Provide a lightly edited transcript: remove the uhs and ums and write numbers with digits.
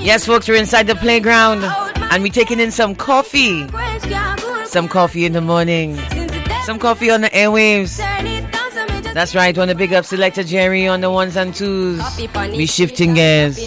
Yes, folks, we're inside the playground and we're taking in some coffee. Some coffee in the morning. Some coffee on the airwaves. That's right, want to big up Selector Jerry on the ones and twos. We shifting gears.